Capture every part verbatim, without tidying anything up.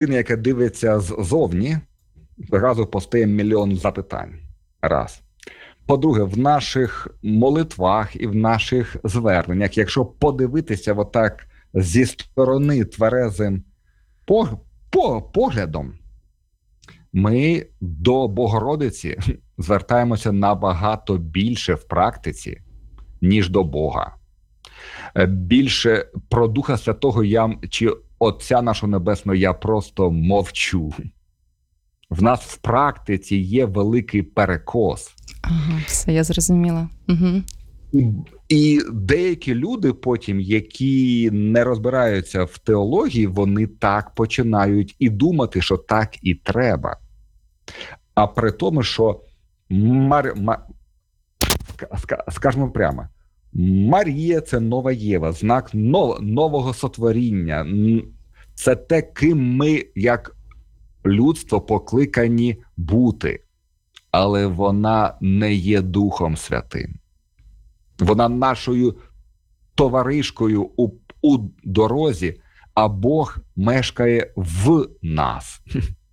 яка дивиться ззовні, разу постає мільйон запитань. Раз. По-друге, в наших молитвах і в наших зверненнях, якщо подивитися отак зі сторони тверезим по, по, поглядом, ми до Богородиці звертаємося набагато більше в практиці, ніж до Бога. Більше про Духа Святого я, чи Отця нашого Небесного я просто мовчу. В нас в практиці є великий перекос. Ага, все, я зрозуміла. Угу. І, і деякі люди потім, які не розбираються в теології, вони так починають і думати, що так і треба. А при тому, що Мар... Мар... скажімо прямо, Марія – це нова Єва, знак нов... нового сотворіння. Це те, ким ми, як людство, покликані бути. Але вона не є Духом Святим. Вона нашою товаришкою у, у дорозі, а Бог мешкає в нас.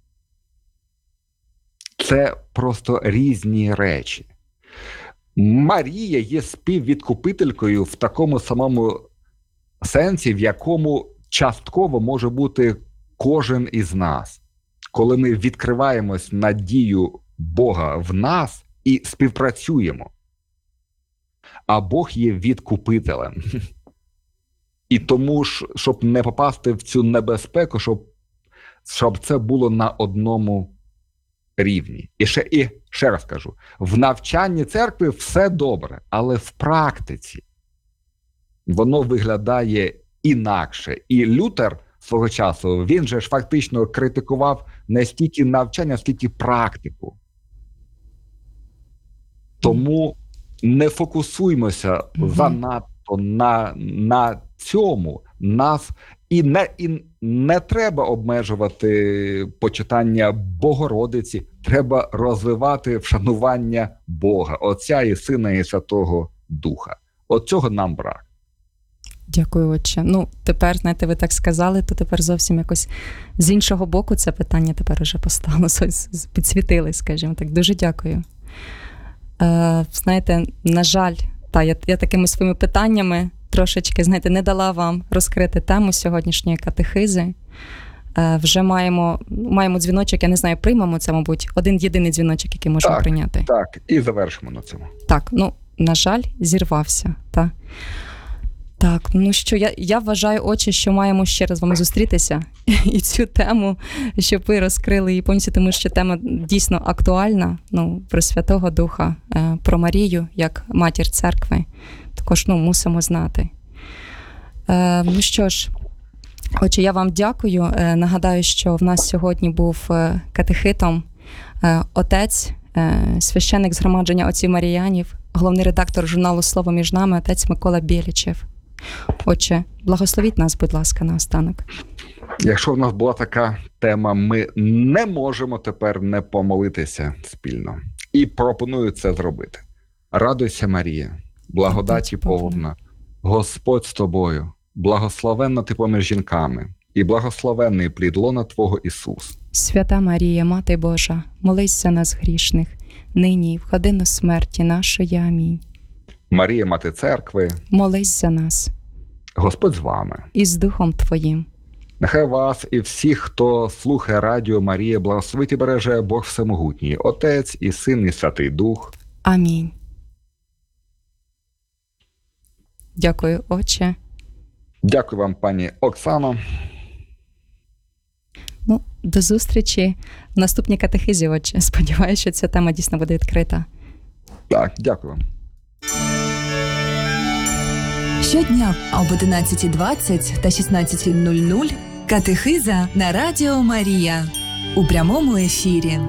Це просто різні речі. Марія є співвідкупителькою в такому самому сенсі, в якому частково може бути кожен із нас. Коли ми відкриваємось на дію Бога в нас і співпрацюємо. А Бог є відкупителем. І тому, щоб не попасти в цю небезпеку, щоб, щоб це було на одному рівні. І ще, і ще раз кажу, в навчанні церкви все добре, але в практиці воно виглядає інакше. І Лютер свого часу, він же ж фактично критикував не стільки навчання, скільки практику. Тому не фокусуймося mm-hmm. занадто на, на цьому. Нас і не, і не треба обмежувати почитання Богородиці, треба розвивати вшанування Бога, Отця і Сина і Святого Духа. От цього нам брак. Дякую, отче. Ну, тепер, знаєте, ви так сказали, то тепер зовсім якось з іншого боку це питання тепер уже постало, підсвітили, скажімо так. Дуже дякую. Е, знаєте, на жаль, та, я, я такими своїми питаннями трошечки, знаєте, не дала вам розкрити тему сьогоднішньої катехизи. Е, вже маємо, маємо дзвіночок, я не знаю, приймемо це, мабуть, один єдиний дзвіночок, який можемо так, прийняти. Так, і завершимо на цьому. Так, ну, на жаль, зірвався, так. Так, ну що, я, я вважаю, отче, що маємо ще раз з вами зустрітися і цю тему, щоб ви розкрили її повністю, тому що тема дійсно актуальна, ну, про Святого Духа, про Марію, як матір церкви, також, ну, мусимо знати. Е, ну що ж, отче, я вам дякую. Е, нагадаю, що в нас сьогодні був катехитом е, отець, е, священник згромадження отців Маріянів, головний редактор журналу «Слово між нами», отець Микола Бєлічев. Отче, благословіть нас, будь ласка, наостанок. Якщо в нас була така тема, ми не можемо тепер не помолитися спільно. І пропоную це зробити. Радуйся, Марія, благодаті повна, Господь з тобою, благословенна ти поміж жінками, і благословенний плід лона Твого Ісус. Свята Марія, Мати Божа, молись за нас грішних, нині і в годину смерті нашої. Амінь. Марія, Мати Церкви, молись за нас. Господь з вами. І з Духом Твоїм. Нехай вас і всіх, хто слухає Радіо Марія, благословить і береже Бог Всемогутній, Отець і Син і Святий Дух. Амінь. Дякую, отче. Дякую вам, пані Оксано. Ну, до зустрічі в наступній катехизі, отче. Сподіваюся, що ця тема дійсно буде відкрита. Так, дякую вам. Щодня об одинадцятій двадцять та шістнадцятій нуль нуль катехиза на Радіо Марія у прямому ефірі.